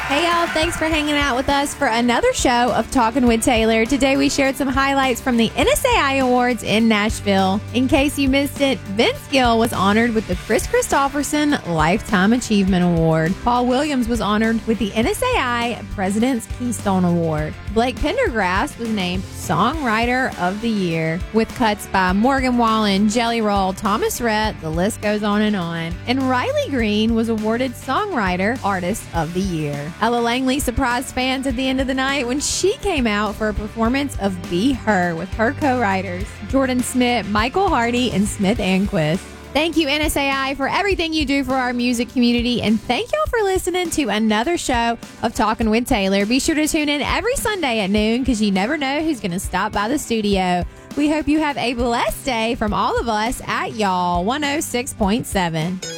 Hey, y'all. Thanks for hanging out with us for another show of Talking with Taylor. Today, we shared some highlights from the NSAI Awards in Nashville. In case you missed it, Vince Gill was honored with the Chris Christopherson Lifetime Achievement Award. Paul Williams was honored with the NSAI President's Keystone Award. Blake Pendergrass was named Songwriter of the Year, with cuts by Morgan Wallen, Jelly Roll, Thomas Rhett, the list goes on. And Riley Green was awarded Songwriter Artist of the Year. Ella Langley surprised fans at the end of the night when she came out for a performance of Be Her with her co-writers, Jordan Smith, Michael Hardy, and Smith Anquist. Thank you, NSAI, for everything you do for our music community, and thank y'all for listening to another show of Talking with Taylor. Be sure to tune in every Sunday at noon, because you never know who's going to stop by the studio. We hope you have a blessed day from all of us at Y'all 106.7.